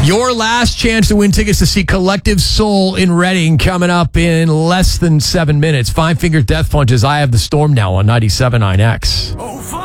Your last chance to win tickets to see Collective Soul in Reading coming up in less than 7 minutes. Five Finger Death Punches. I Have the Storm now on 97.9X.